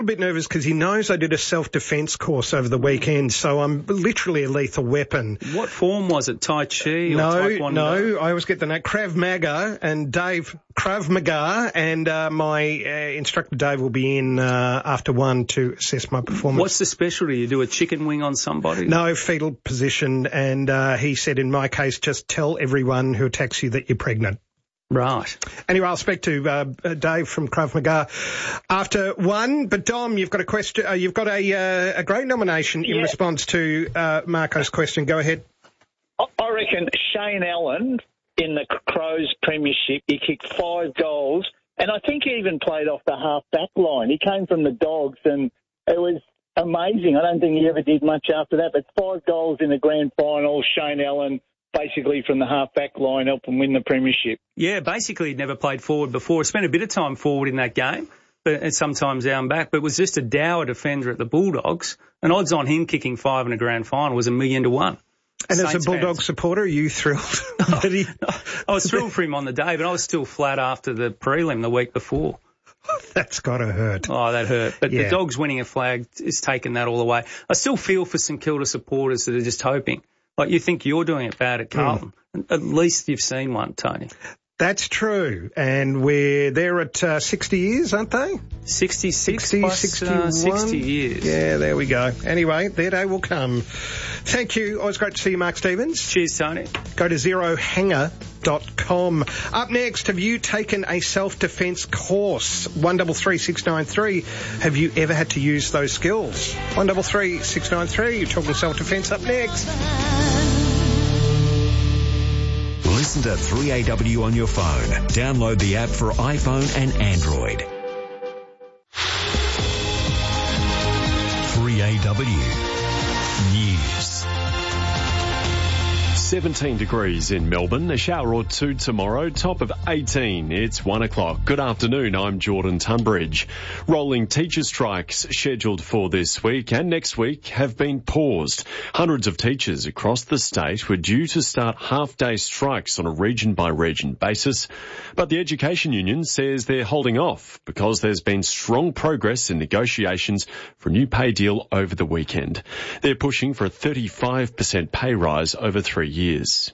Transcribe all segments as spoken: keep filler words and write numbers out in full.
A bit nervous because he knows I did a self-defence course over the weekend, so I'm literally a lethal weapon. What form was it? Tai Chi or no, Taekwondo? No, I always get the name Krav Maga, and Dave Krav Maga, and uh, my uh, instructor Dave will be in uh, after one to assess my performance. What's the specialty? You do a chicken wing on somebody? No, fetal position, and uh, he said in my case, just tell everyone who attacks you that you're pregnant. Right. Anyway, I'll speak to uh, Dave from Krav Maga after one. But Dom, you've got a question. Uh, you've got a uh, a great nomination in yeah. response to uh, Marco's question. Go ahead. I reckon Shane Allen in the Crows Premiership, he kicked five goals, and I think he even played off the half-back line. He came from the Dogs, and it was amazing. I don't think he ever did much after that, but five goals in the grand final, Shane Allen, basically from the half-back line, helped him win the premiership. Yeah, basically he'd never played forward before. Spent a bit of time forward in that game, but sometimes down back, but was just a dour defender at the Bulldogs. And odds on him kicking five in a grand final was a million to one. And Saints as a Bulldog fans. supporter, are you thrilled? that he... I was thrilled for him on the day, but I was still flat after the prelim the week before. That's got to hurt. Oh, that hurt. But yeah. the Dogs winning a flag is taking that all away. I still feel for St Kilda supporters that are just hoping. Like, you think you're doing it bad at Carlton. Mm. At least you've seen one, Tony. That's true. And we're there at uh, sixty years, aren't they? sixty-six sixty, plus, sixty-one. Uh, sixty years. Yeah, there we go. Anyway, their day will come. Thank you. Always great to see you, Mark Stevens. Cheers, Tony. Go to zero hanger dot com. Up next, have you taken a self-defence course? one double three six nine three. Have you ever had to use those skills? one double three six nine three. You're talking self-defence up next. Listen to three A W on your phone. Download the app for iPhone and Android. three A W News. seventeen degrees in Melbourne, a shower or two tomorrow, top of eighteen. It's one o'clock. Good afternoon, I'm Jordan Tunbridge. Rolling teacher strikes scheduled for this week and next week have been paused. Hundreds of teachers across the state were due to start half-day strikes on a region-by-region basis, but the Education Union says they're holding off because there's been strong progress in negotiations for a new pay deal over the weekend. They're pushing for a thirty-five percent pay rise over three years. Years.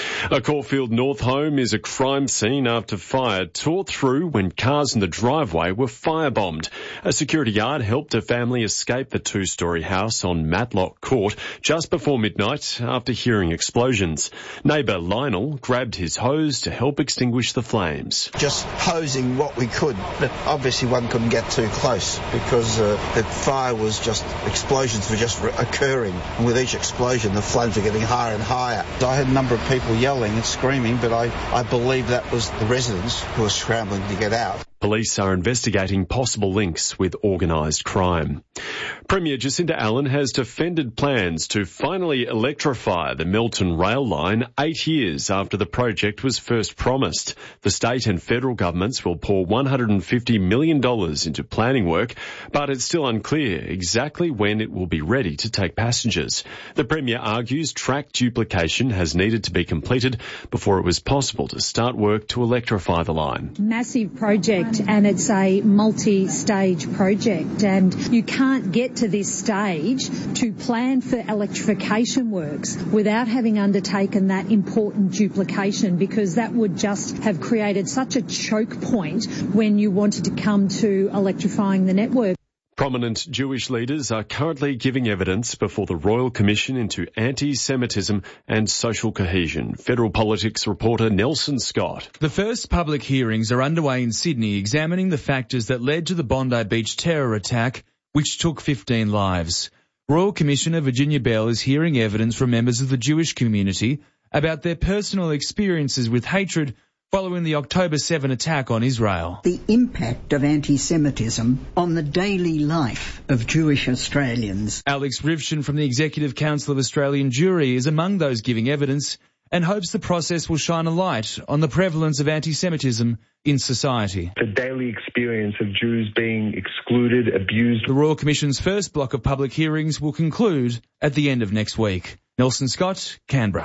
A Caulfield North home is a crime scene after fire tore through when cars in the driveway were firebombed. A security guard helped a family escape the two-storey house on Matlock Court just before midnight after hearing explosions. Neighbour Lionel grabbed his hose to help extinguish the flames. Just hosing what we could, but obviously one couldn't get too close because uh, the fire was just, explosions were just re- occurring. And with each explosion, the flames were getting higher and higher. I had a number of people yelling and screaming, but I, I believe that was the residents who were scrambling to get out. Police are investigating possible links with organised crime. Premier Jacinta Allen has defended plans to finally electrify the Melton rail line eight years after the project was first promised. The state and federal governments will pour one hundred fifty million dollars into planning work, but it's still unclear exactly when it will be ready to take passengers. The Premier argues track duplication has needed to be completed before it was possible to start work to electrify the line. Massive project. And it's a multi-stage project, and you can't get to this stage to plan for electrification works without having undertaken that important duplication, because that would just have created such a choke point when you wanted to come to electrifying the network. Prominent Jewish leaders are currently giving evidence before the Royal Commission into Anti-Semitism and Social Cohesion. Federal Politics reporter Nelson Scott. The first public hearings are underway in Sydney, examining the factors that led to the Bondi Beach terror attack, which took fifteen lives. Royal Commissioner Virginia Bell is hearing evidence from members of the Jewish community about their personal experiences with hatred following the October seventh attack on Israel. The impact of anti-Semitism on the daily life of Jewish Australians. Alex Rivshin from the Executive Council of Australian Jewry is among those giving evidence and hopes the process will shine a light on the prevalence of anti-Semitism in society. The daily experience of Jews being excluded, abused. The Royal Commission's first block of public hearings will conclude at the end of next week. Nelson Scott, Canberra.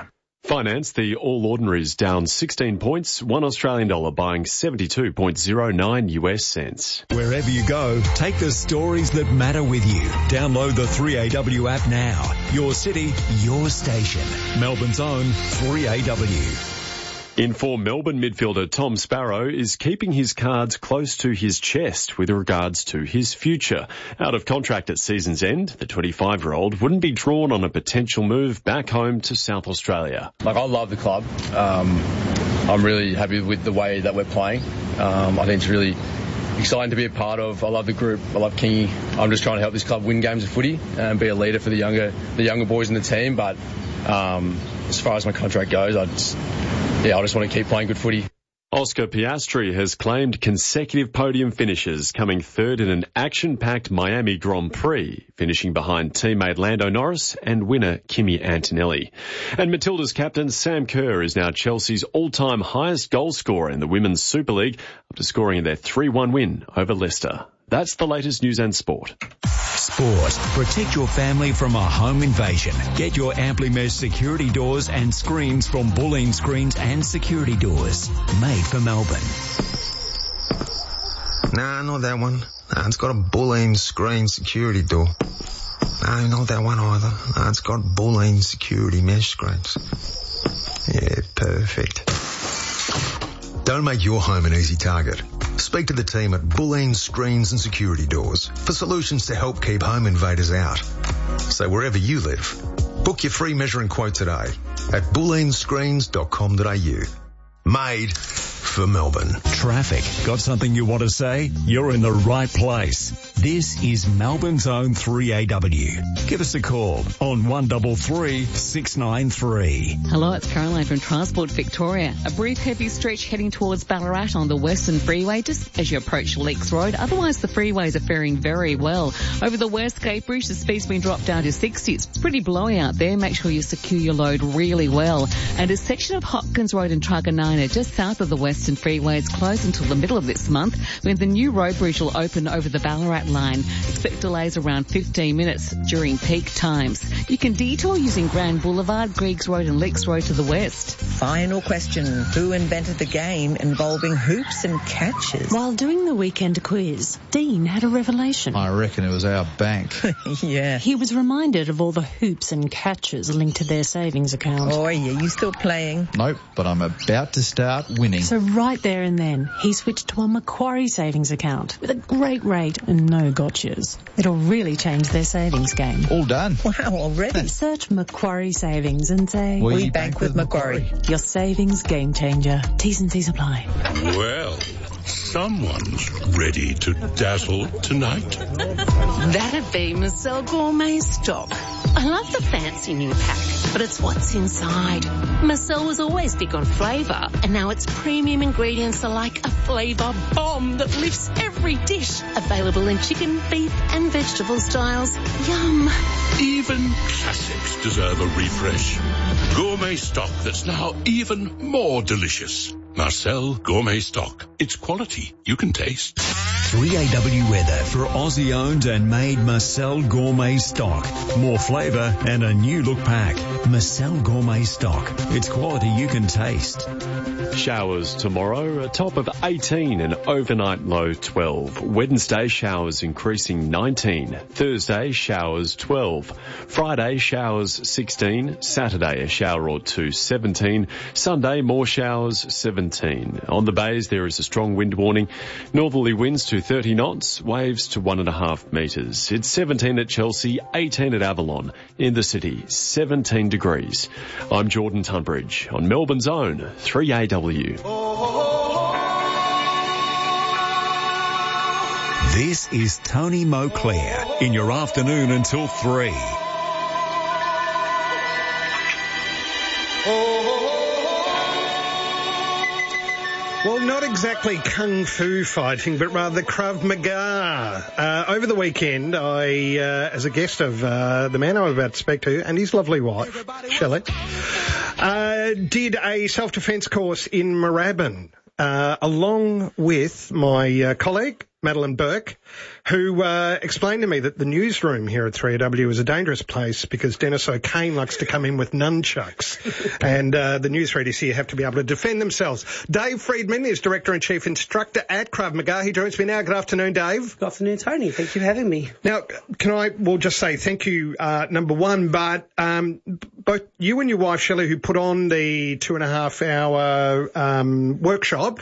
Finance, the All Ordinaries down sixteen points, one Australian dollar buying seventy-two point oh nine U S cents. Wherever you go, take the stories that matter with you. Download the three A W app now. Your city, your station. Melbourne's own three A W. In form, Melbourne midfielder Tom Sparrow is keeping his cards close to his chest with regards to his future. Out of contract at season's end, the twenty-five-year-old wouldn't be drawn on a potential move back home to South Australia. Like, I love the club. Um, I'm really happy with the way that we're playing. Um, I think it's really exciting to be a part of. I love the group. I love Kingy. I'm just trying to help this club win games of footy and be a leader for the younger, the younger boys in the team. But um, as far as my contract goes, I just... Yeah, I just want to keep playing good footy. Oscar Piastri has claimed consecutive podium finishes, coming third in an action-packed Miami Grand Prix, finishing behind teammate Lando Norris and winner Kimi Antonelli. And Matilda's captain Sam Kerr is now Chelsea's all-time highest goal scorer in the Women's Super League after scoring their three one win over Leicester. That's the latest news and sport. Sport. Protect your family from a home invasion. Get your Ampli-Mesh security doors and screens from Bulleen Screens and Security Doors. Made for Melbourne. Nah, not that one. Nah, it's got a Bulleen Screen security door. No, not that one either. Nah, it's got Bulleen security mesh screens. Yeah, perfect. Don't make your home an easy target. Speak to the team at Bulleen Screens and Security Doors for solutions to help keep home invaders out. So wherever you live, book your free measuring quote today at bulleen screens dot com dot a u. Made for Melbourne. Traffic. Got something you want to say? You're in the right place. This is Melbourne's own three A W. Give us a call on one three three, six nine three. Hello, it's Caroline from Transport Victoria. A brief heavy stretch heading towards Ballarat on the Western Freeway just as you approach Leaks Road. Otherwise, the freeways are faring very well. Over the Westgate Bridge, the speed's been dropped down to sixty. It's pretty blowy out there. Make sure you secure your load really well. And a section of Hopkins Road in Truganina, just south of the Western Freeway, is closed until the middle of this month when the new road bridge will open over the Ballarat line. Expect delays around fifteen minutes during peak times. You can detour using Grand Boulevard, Griggs Road and Leaks Road to the west. Final question. Who invented the game involving hoops and catches? While doing the weekend quiz, Dean had a revelation. I reckon it was our bank. Yeah. He was reminded of all the hoops and catches linked to their savings account. Oh, yeah. You still playing? Nope, but I'm about to start winning. So right there and then, he switched to a Macquarie savings account with a great rate and no gotchas. It'll really change their savings game. All done. Wow, already. Search Macquarie Savings and say, We, we bank, bank with Macquarie. Macquarie. Your savings game changer. T's and C's apply. Well, someone's ready to dazzle tonight. That'd be Marcel Gourmet Stock. I love the fancy new pack, but it's what's inside. Marcel was always big on flavour, and now its premium ingredients are like a flavour bomb that lifts every dish. Available in chicken, beef and vegetable styles. Yum. Even classics deserve a refresh. Gourmet Stock that's now even more delicious. Marcel Gourmet Stock. It's quality you can taste. three A W weather for Aussie-owned and made Marcel Gourmet Stock. More flavour and a new look pack. Marcel Gourmet Stock. It's quality you can taste. Showers tomorrow, a top of eighteen and overnight low twelve. Wednesday, showers increasing nineteen. Thursday, showers twelve. Friday, showers sixteen. Saturday, a shower or two, seventeen. Sunday, more showers, seventeen. On the bays, there is a strong wind warning. Northerly winds to thirty knots, waves to one and a half metres. It's seventeen at Chelsea, eighteen at Avalon. In the city, seventeen degrees. I'm Jordan Tunbridge on Melbourne's own three A W. This is Tony Moclair in your afternoon until three. Well, not exactly kung fu fighting, but rather Krav Maga. Uh, over the weekend, I, uh, as a guest of uh, the man I'm about to speak to and his lovely wife, Shelley, uh, did a self-defense course in Moorabbin, uh, along with my uh, colleague, Madeline Burke, who uh, explained to me that the newsroom here at three A W is a dangerous place because Dennis O'Kane likes to come in with nunchucks, and uh, the newsreaders here have to be able to defend themselves. Dave Friedman is Director and Chief Instructor at Krav Maga. He joins me now. Good afternoon, Dave. Good afternoon, Tony. Thank you for having me. Now, can I, well, just say thank you, uh, number one, but um, both you and your wife, Shelley, who put on the two and a half hour um, workshop,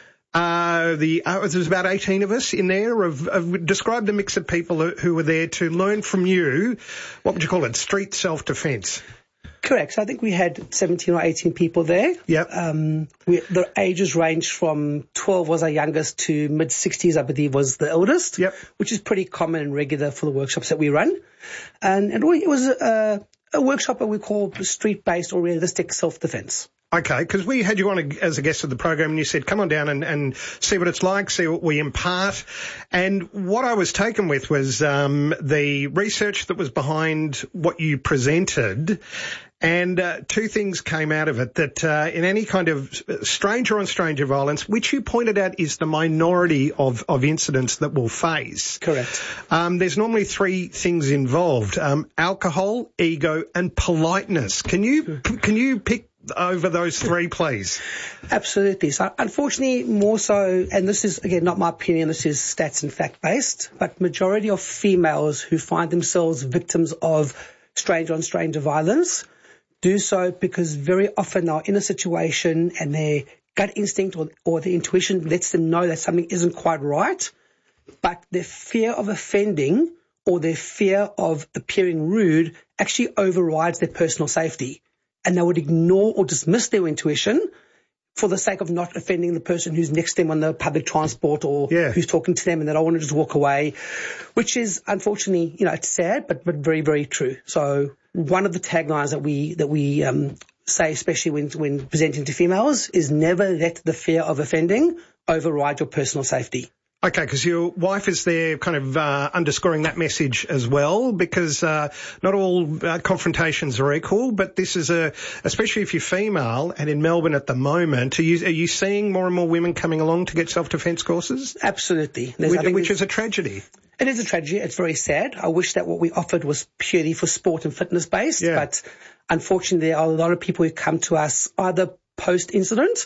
Uh, the, uh, there's about eighteen of us in there. Of, of, describe the mix of people who, who were there to learn from you. What would you call it? Street self-defense. Correct. So I think we had seventeen or eighteen people there. Yep. Um, we, the ages ranged from twelve was our youngest to mid sixties, I believe, was the eldest. Yep. Which is pretty common and regular for the workshops that we run. And, and it was a, a workshop that we call street-based or realistic self-defense. Okay, because we had you on as a guest of the program and you said, come on down and, and see what it's like, see what we impart. And what I was taken with was um, the research that was behind what you presented. And uh, two things came out of it, that uh, in any kind of stranger-on-stranger violence, which you pointed out is the minority of, of incidents that we'll face. Correct. Um, there's normally three things involved, um, alcohol, ego and politeness. Can you can you pick over those three, please? Absolutely. So unfortunately, more so, and this is, again, not my opinion, this is stats and fact-based, but majority of females who find themselves victims of stranger-on-stranger violence do so because very often they're in a situation and their gut instinct or, or their intuition lets them know that something isn't quite right, but their fear of offending or their fear of appearing rude actually overrides their personal safety. And they would ignore or dismiss their intuition for the sake of not offending the person who's next to them on the public transport or yeah. who's talking to them, and they don't want to just walk away, which is unfortunately, you know, it's sad, but, but very, very true. So one of the taglines that we, that we, um, say, especially when, when presenting to females, is never let the fear of offending override your personal safety. Okay, because your wife is there kind of uh, underscoring that message as well, because uh, not all uh, confrontations are equal, but this is a, especially if you're female and in Melbourne at the moment, are you, are you seeing more and more women coming along to get self-defense courses? Absolutely. Which, which is a tragedy. It is a tragedy. It's very sad. I wish that what we offered was purely for sport and fitness based, yeah. but unfortunately there are a lot of people who come to us either post-incident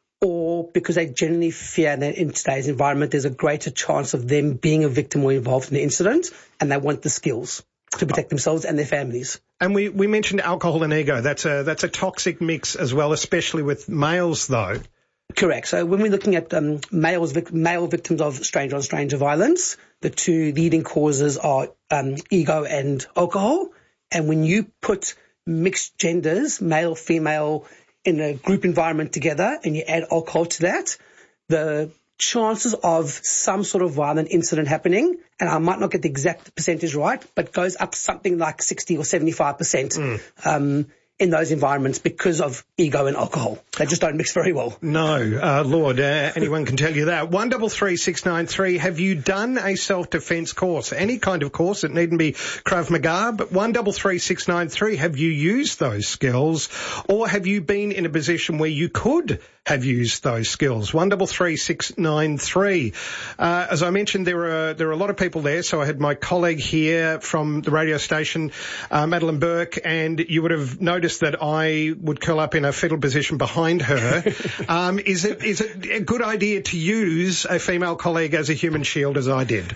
or because they genuinely fear that in today's environment there's a greater chance of them being a victim or involved in the incident, and they want the skills to protect themselves and their families. And we, we mentioned alcohol and ego. That's a that's a toxic mix as well, especially with males, though. Correct. So when we're looking at um, males, male victims of stranger-on-stranger violence, the two leading causes are um, ego and alcohol. And when you put mixed genders, male, female, in a group environment together and you add alcohol to that, the chances of some sort of violent incident happening, and I might not get the exact percentage right, but goes up something like sixty or seventy-five percent mm. um, in those environments because of ego and alcohol. They just don't mix very well. No, uh, Lord, uh, anyone can tell you that. one three three six nine three, have you done a self-defense course? Any kind of course, it needn't be Krav Maga, but one three three six nine three, have you used those skills, or have you been in a position where you could have used those skills? one three three six nine three. Uh, as I mentioned, there are, there are a lot of people there, so I had my colleague here from the radio station, uh, Madeline Burke, and you would have noticed that I would curl up in a fetal position behind her. um, is it is it a good idea to use a female colleague as a human shield, as I did?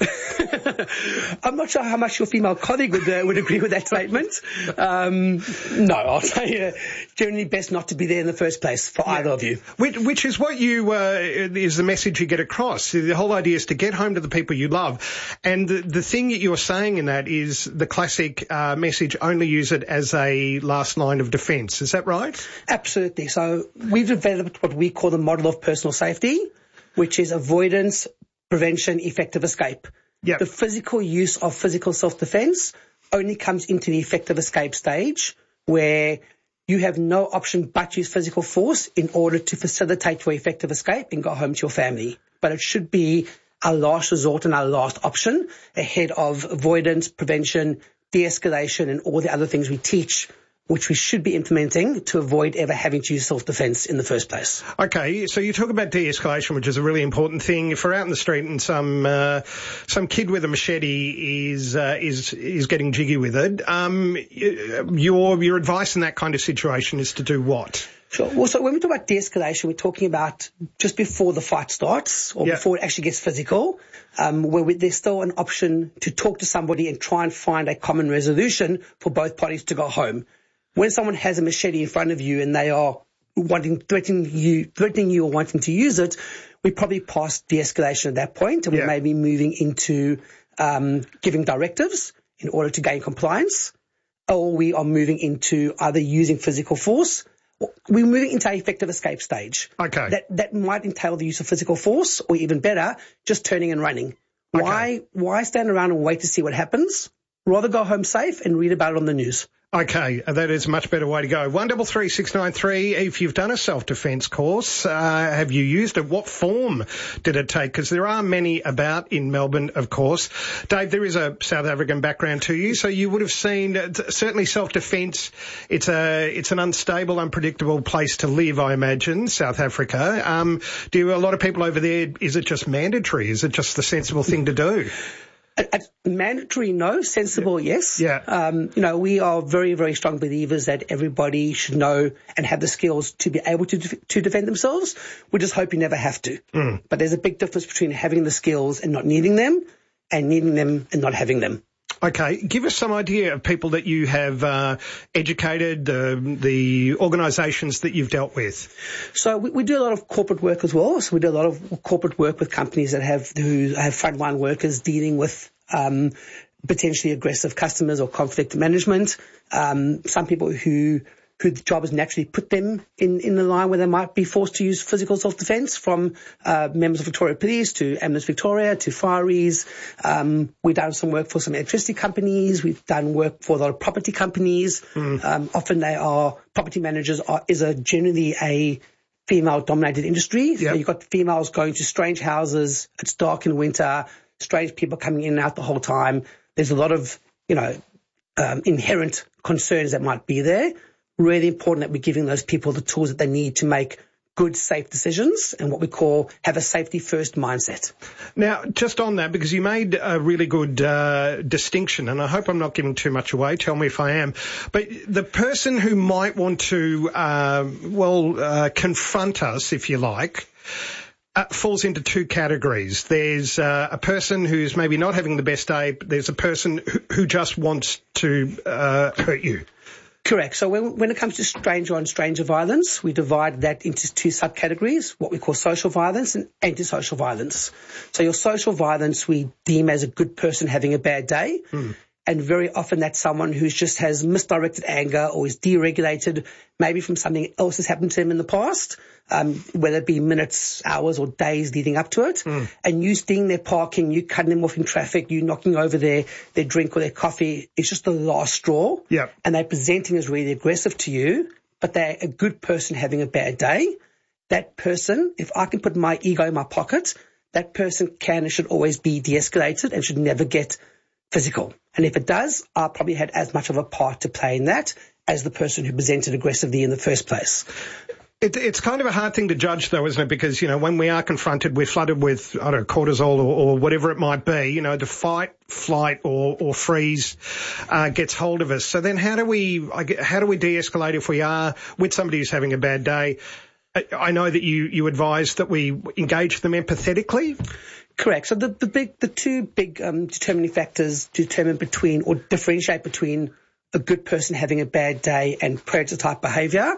I'm not sure how much your female colleague would uh, would agree with that statement. Um, no, I'll say uh, generally best not to be there in the first place for yeah. either of you. Which, which is what you uh, is the message you get across. The whole idea is to get home to the people you love, and the, the thing that you're saying in that is the classic uh, message: only use it as a last line of defence. Is that right? Absolutely. So we've developed what we call the model of personal safety, which is avoidance, prevention, effective escape. Yep. The physical use of physical self-defense only comes into the effective escape stage, where you have no option but use physical force in order to facilitate your effective escape and go home to your family. But it should be our last resort and our last option ahead of avoidance, prevention, de-escalation, and all the other things we teach which we should be implementing to avoid ever having to use self-defense in the first place. Okay, so you talk about de-escalation, which is a really important thing. If we're out in the street and some uh, some kid with a machete is uh, is is getting jiggy with it, um, your your advice in that kind of situation is to do what? Sure. Well, so when we talk about de-escalation, we're talking about just before the fight starts or yeah. before it actually gets physical, um, where we, there's still an option to talk to somebody and try and find a common resolution for both parties to go home. When someone has a machete in front of you and they are wanting, threatening you, threatening you or wanting to use it, we probably past de-escalation at that point, and yeah. we may be moving into um, giving directives in order to gain compliance, or we are moving into either using physical force. We're moving into a effective escape stage. Okay. That that might entail the use of physical force, or even better, just turning and running. Okay. Why why stand around and wait to see what happens? Rather go home safe and read about it on the news. Okay, that is a much better way to go. One double three six nine three. If you've done a self-defence course, uh, have you used it? What form did it take? Because there are many about in Melbourne, of course. Dave, there is a South African background to you, so you would have seen uh, certainly self-defence. It's a it's an unstable, unpredictable place to live, I imagine. South Africa. Um, do a lot of people over there? Is it just mandatory? Is it just the sensible thing to do? A, a mandatory, no. Sensible, yeah. yes. Yeah. Um, you know, we are very, very strong believers that everybody should know and have the skills to be able to def- to defend themselves. We just hope you never have to. Mm. But there's a big difference between having the skills and not needing them, and needing them and not having them. Okay, give us some idea of people that you have uh, educated, the the organisations that you've dealt with. So we, we do a lot of corporate work as well. So we do a lot of corporate work with companies that have who have frontline workers dealing with um, potentially aggressive customers or conflict management. Um, some people who whose job has naturally put them in, in the line where they might be forced to use physical self-defence, from uh, members of Victoria Police to Ambulance Victoria to Fireys. Um, we've done some work for some electricity companies. We've done work for a lot of property companies. Mm. Um, often they are, property managers are, is a generally a female-dominated industry. Yep. So you've got females going to strange houses. It's dark in winter. Strange people coming in and out the whole time. There's a lot of, you know, um, inherent concerns that might be there. Really important that we're giving those people the tools that they need to make good, safe decisions and what we call have a safety-first mindset. Now, just on that, because you made a really good uh, distinction, and I hope I'm not giving too much away, tell me if I am, but the person who might want to, uh, well, uh, confront us, if you like, Uh, falls into two categories. There's uh, a person who's maybe not having the best day, but there's a person who, who just wants to uh, hurt you. Correct. So when, when it comes to stranger on stranger violence, we divide that into two subcategories, what we call social violence and antisocial violence. So your social violence we deem as a good person having a bad day. Mm. And very often that's someone who just has misdirected anger or is deregulated, maybe from something else has happened to them in the past, um, whether it be minutes, hours or days leading up to it. Mm. And you stealing their parking, you cutting them off in traffic, you knocking over their, their drink or their coffee, it's just the last straw. Yeah. And they're presenting as really aggressive to you, but they're a good person having a bad day. That person, if I can put my ego in my pocket, that person can and should always be de-escalated and should never get physical. And if it does, I probably had as much of a part to play in that as the person who presented aggressively in the first place. It, it's kind of a hard thing to judge, though, isn't it? Because, you know, when we are confronted, we're flooded with, I don't know, cortisol or, or whatever it might be, you know, the fight, flight or, or freeze uh, gets hold of us. So then how do we, how do we de-escalate if we are with somebody who's having a bad day? I know that you, you advise that we engage them empathetically. Correct. So the, the big, the two big um, determining factors to determine between or differentiate between a good person having a bad day and predator type behaviour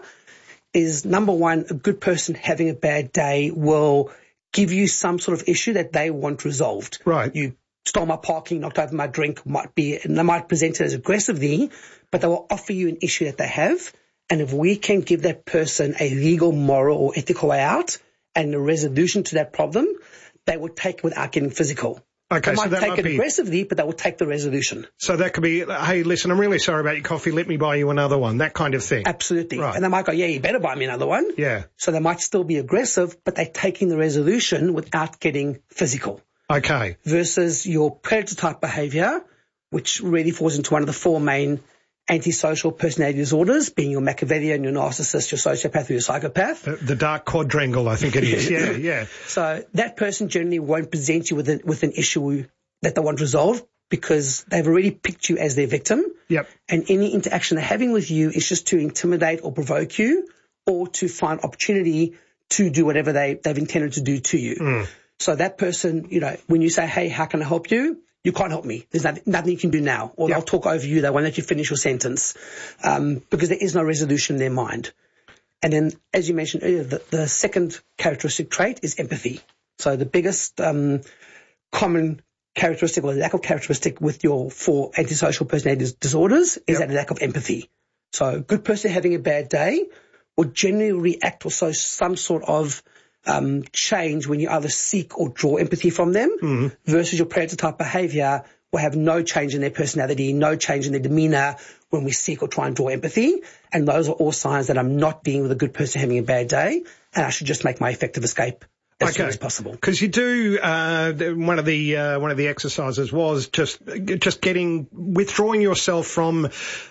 is, number one, a good person having a bad day will give you some sort of issue that they want resolved. Right. You stole my parking, knocked over my drink, might be, and they might present it as aggressively, but they will offer you an issue that they have. And if we can give that person a legal, moral or ethical way out and a resolution to that problem, they will take it without getting physical. Okay, they might so that take might it be aggressively, but they will take the resolution. So that could be, hey, listen, I'm really sorry about your coffee. Let me buy you another one. That kind of thing. Absolutely. Right. And they might go, yeah, you better buy me another one. Yeah. So they might still be aggressive, but they're taking the resolution without getting physical. Okay. Versus your predator type behavior, which really falls into one of the four main antisocial personality disorders, being your Machiavellian, your narcissist, your sociopath, or your psychopath. The, the dark quadrangle, I think it is. Yeah, yeah. So that person generally won't present you with, a, with an issue that they want resolved because they've already picked you as their victim. Yep. And any interaction they're having with you is just to intimidate or provoke you or to find opportunity to do whatever they, they've intended to do to you. Mm. So that person, you know, when you say, hey, how can I help you? You can't help me. There's nothing, nothing you can do now. Or Yep. they'll talk over you. They won't let you finish your sentence um, because there is no resolution in their mind. And then, as you mentioned earlier, the, the second characteristic trait is empathy. So the biggest um, common characteristic or lack of characteristic with your four antisocial personality disorders is Yep. that lack of empathy. So a good person having a bad day will generally react or show some sort of um, change when you either seek or draw empathy from them Mm-hmm. versus your predator type behavior will have no change in their personality, no change in their demeanor when we seek or try and draw empathy. And those are all signs that I'm not being with a good person having a bad day and I should just make my effective escape as soon as possible. Because you do, uh, one of the, uh, one of the exercises was just, just getting, withdrawing yourself from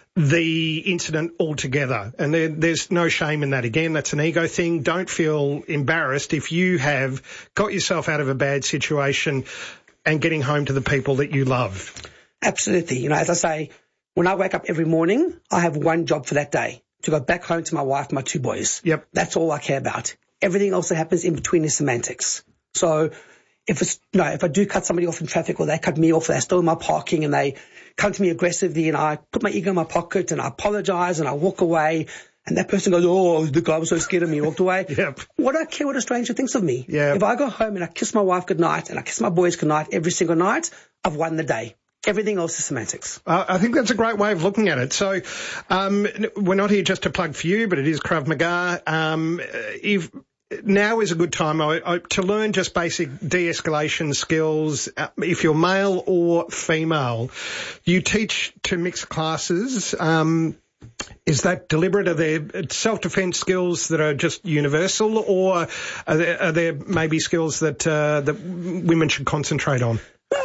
the incident altogether. And there, there's no shame in that. Again, that's an ego thing. Don't feel embarrassed if you have got yourself out of a bad situation and getting home to the people that you love. Absolutely. You know, as I say, when I wake up every morning, I have one job for that day, to go back home to my wife, my two boys. Yep. That's all I care about. Everything else that happens in between is semantics. So if it's, you know, if I do cut somebody off in traffic or they cut me off, they stole my parking and they come to me aggressively and I put my ego in my pocket and I apologize and I walk away and that person goes, oh, the guy was so scared of me, walked away. Yep. What do I care what a stranger thinks of me? Yeah. If I go home and I kiss my wife goodnight and I kiss my boys goodnight every single night, I've won the day. Everything else is semantics. Uh, I think that's a great way of looking at it. So, um, we're not here just to plug for you, but it is Krav Maga. Um, if, now is a good time I, I, to learn just basic de-escalation skills. Uh, if you're male or female, you teach to mixed classes. Um, is that deliberate? Are there self-defense skills that are just universal, or are there, are there maybe skills that uh, that women should concentrate on?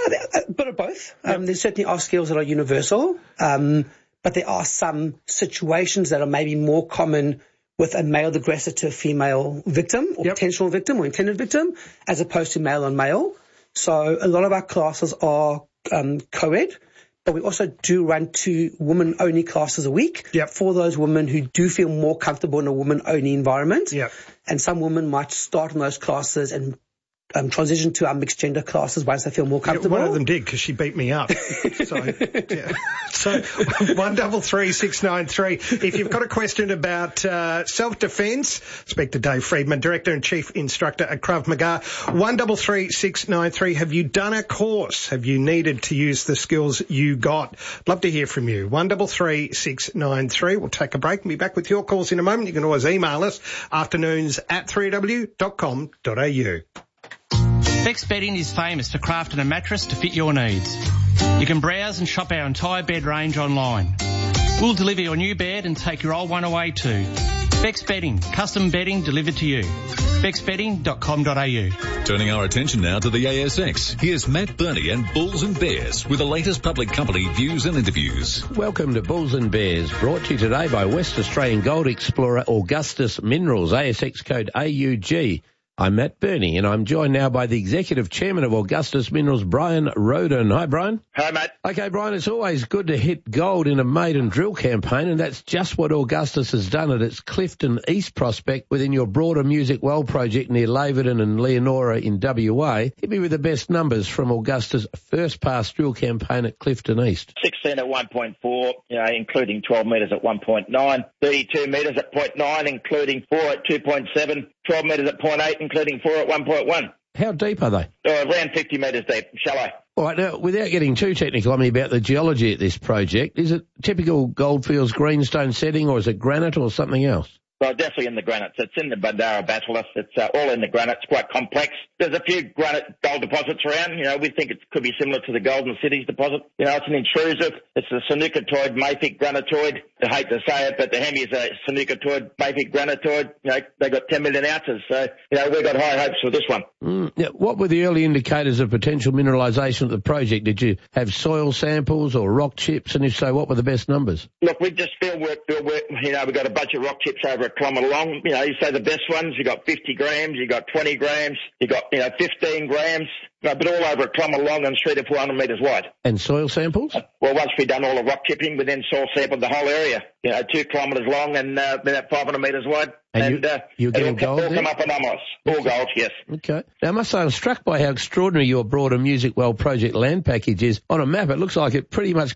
A bit of both. Um, there certainly are skills that are universal, um, but there are some situations that are maybe more common with a male aggressor to a female victim or Yep. potential victim or intended victim, as opposed to male on male. So a lot of our classes are um, co-ed, but we also do run two women-only classes a week Yep. for those women who do feel more comfortable in a woman-only environment. Yep. And some women might start in those classes and Um, transition to our mixed gender classes once they feel more comfortable. Yeah, one of them did because she beat me up. so, yeah. so one double three six nine three. If you've got a question about uh, self-defence, speak to Dave Friedman, Director and Chief Instructor at Krav Maga. One double three six nine three. Have you done a course? Have you needed to use the skills you got? Love to hear from you. One double three six nine three. We'll take a break and be back with your calls in a moment. You can always email us afternoons at three w dot com dot a u. Bex Bedding is famous for crafting a mattress to fit your needs. You can browse and shop our entire bed range online. We'll deliver your new bed and take your old one away too. Bex Bedding, custom bedding delivered to you. bex bedding dot com dot a u. Turning our attention now to the A S X. Here's Matt Burney and Bulls and Bears with the latest public company views and interviews. Welcome to Bulls and Bears, brought to you today by West Australian Gold Explorer Augustus Minerals, A S X code A U G. I'm Matt Burney, and I'm joined now by the Executive Chairman of Augustus Minerals, Brian Roden. Hi, Brian. Hi, Matt. Okay, Brian, it's always good to hit gold in a maiden drill campaign, and that's just what Augustus has done at its Clifton East prospect within your broader Music Well project near Laverton and Leonora in W A. Hit me with the best numbers from Augustus' first pass drill campaign at Clifton East. sixteen at one point four, you know, including twelve metres at one point nine, thirty-two metres at zero point nine, including four at two point seven, twelve metres at zero point eight, including four at one point one. How deep are they? Uh, around fifty metres deep, shallow. All right, now, without getting too technical on me about the geology at this project, is it typical Goldfields greenstone setting or is it granite or something else? Well, definitely in the granites. It's in the Bundarra Batholith. It's uh, all in the granites, quite complex. There's a few granite gold deposits around. You know, we think it could be similar to the Golden Cities deposit. You know, it's an intrusive. It's a Sanukitoid mafic granitoid. I hate to say it, but the Hemi is a Sanukitoid mafic granitoid. You know, they got ten million ounces. So, you know, we've got high hopes for this one. Mm, yeah, what were the early indicators of potential mineralisation of the project? Did you have soil samples or rock chips? And if so, what were the best numbers? Look, we just field work, field work. You know, we've got a bunch of rock chips over a kilometre long. You know, you say the best ones, you got fifty grams, you got twenty grams, you got, you know, fifteen grams, you know, but all over a kilometre long and three to four hundred metres wide. And soil samples? Well, once we've done all the rock chipping, we then soil sampled the whole area. You know, two kilometres long and uh, about five hundred metres wide. And, and you, uh, you're getting it'll, gold all come up anomalous. All gold, yes. Okay. Now, I must say, I'm struck by how extraordinary your broader Music Well project land package is. On a map, it looks like it pretty much